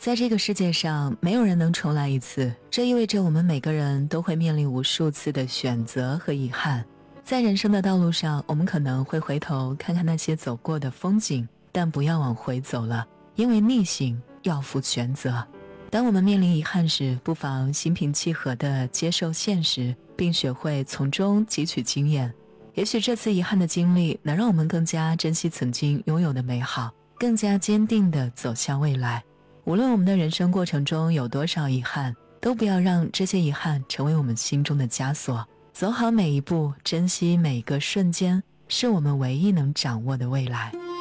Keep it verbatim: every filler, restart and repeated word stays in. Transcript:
在这个世界上，没有人能重来一次，这意味着我们每个人都会面临无数次的选择和遗憾。在人生的道路上，我们可能会回头看看那些走过的风景，但不要往回走了，因为逆行要负全责。当我们面临遗憾时，不妨心平气和地接受现实，并学会从中汲取经验。也许这次遗憾的经历能让我们更加珍惜曾经拥有的美好，更加坚定地走向未来。无论我们的人生过程中有多少遗憾，都不要让这些遗憾成为我们心中的枷锁。走好每一步，珍惜每个瞬间，是我们唯一能掌握的未来。